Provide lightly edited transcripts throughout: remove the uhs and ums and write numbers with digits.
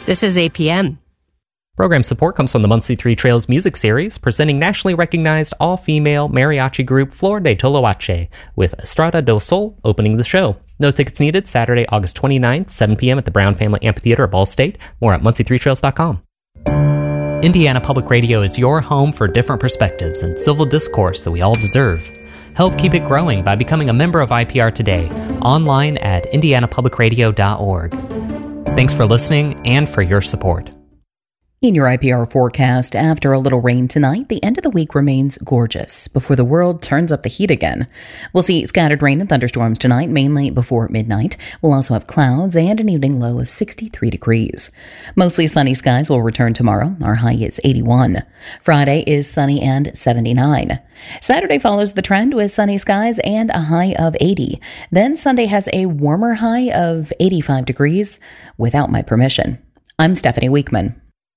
This is APM. Program support comes from the Muncie Three Trails music series, presenting nationally recognized all-female mariachi group Flor de Toloache, with Estrada do Sol opening the show. No tickets needed. Saturday, August 29th, 7 p.m. at the Brown Family Amphitheater at Ball State. More at muncie3trails.com. Indiana Public Radio is your home for different perspectives and civil discourse that we all deserve. Help keep it growing by becoming a member of IPR today, online at indianapublicradio.org. Thanks for listening and for your support. In your IPR forecast, after a little rain tonight, the end of the week remains gorgeous before the world turns up the heat again. We'll see scattered rain and thunderstorms tonight, mainly before midnight. We'll also have clouds and an evening low of 63 degrees. Mostly sunny skies will return tomorrow. Our high is 81. Friday is sunny and 79. Saturday follows the trend with sunny skies and a high of 80. Then Sunday has a warmer high of 85 degrees without my permission. I'm Stephanie Weekman.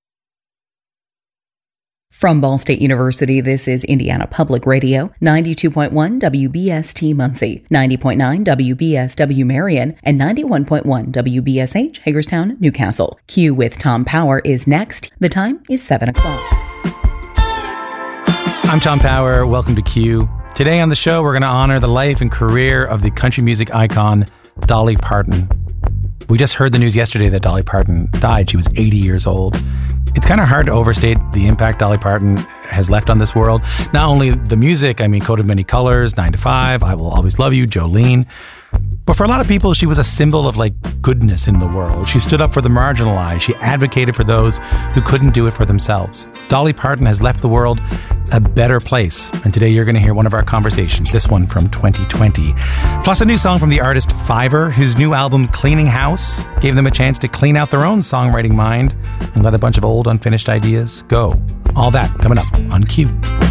From Ball State University, this is Indiana Public Radio, 92.1 WBST Muncie, 90.9 WBSW Marion, and 91.1 WBSH Hagerstown, Newcastle. Q with Tom Power is next. The time is 7 o'clock. I'm Tom Power. Welcome to Q. Today on the show, we're going to honor the life and career of the country music icon, Dolly Parton. We just heard the news yesterday that Dolly Parton died. She was 80 years old. It's kind of hard to overstate the impact Dolly Parton has left on this world. Not only the music, Coat of Many Colors, 9 to 5, I Will Always Love You, Jolene. But for a lot of people, she was a symbol of goodness in the world. She stood up for the marginalized. She advocated for those who couldn't do it for themselves. Dolly Parton has left the world a better place. And today you're going to hear one of our conversations, this one from 2020. Plus a new song from the artist Fiverr, whose new album Cleaning House gave them a chance to clean out their own songwriting mind and let a bunch of old unfinished ideas go. All that coming up on Q.